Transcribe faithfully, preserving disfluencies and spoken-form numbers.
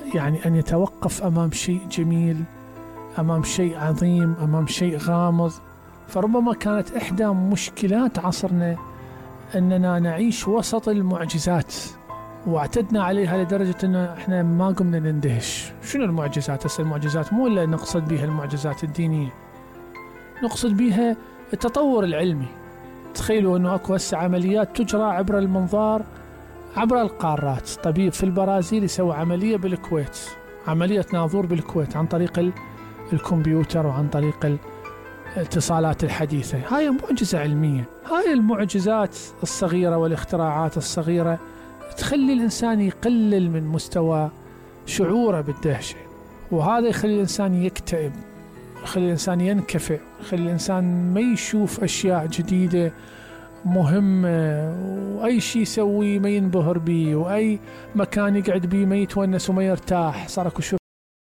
يعني أن يتوقف أمام شيء جميل، أمام شيء عظيم، أمام شيء غامض. فربما كانت إحدى مشكلات عصرنا أننا نعيش وسط المعجزات، واعتدنا عليها لدرجة أن إحنا ما قمنا نندهش. شنو المعجزات؟ هسه المعجزات مو إلا نقصد بها المعجزات الدينية، نقصد بها التطور العلمي. تخيلوا أنه أكو هسه عمليات تجرى عبر المنظار عبر القارات. طبيب في البرازيل يسوي عملية بالكويت، عملية ناظور بالكويت عن طريق الكمبيوتر وعن طريق الاتصالات الحديثة. هاي معجزة علمية. هاي المعجزات الصغيرة والاختراعات الصغيرة تخلي الإنسان يقلل من مستوى شعوره بالدهشة، وهذا يخلي الإنسان يكتئب، يخلي الإنسان ينكفئ، يخلي الإنسان ما يشوف أشياء جديدة مهمة، وأي شيء يسوي ما ينبهر بيه، وأي مكان يقعد بيه ما يتونس وما يرتاح. صار اكو